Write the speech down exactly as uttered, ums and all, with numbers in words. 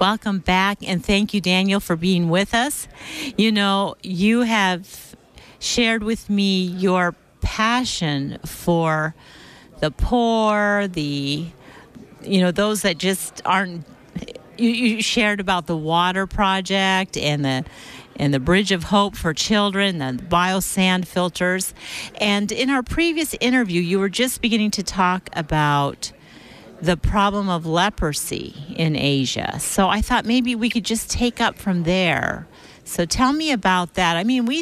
Welcome back, and thank you, Daniel, for being with us. You know, you have shared with me your passion for the poor, the, you know, those that just aren't. You, you shared about the water project and the and the Bridge of Hope for children, the biosand filters. And in our previous interview, you were just beginning to talk about the problem of leprosy in Asia. So I thought maybe we could just take up from there. So tell me about that. I mean, we